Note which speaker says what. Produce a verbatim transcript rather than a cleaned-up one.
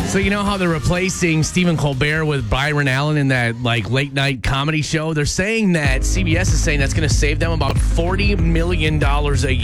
Speaker 1: So you know how they're replacing Stephen Colbert with Byron Allen in that like late night comedy show? They're saying that C B S is saying that's going to save them about forty million dollars a year.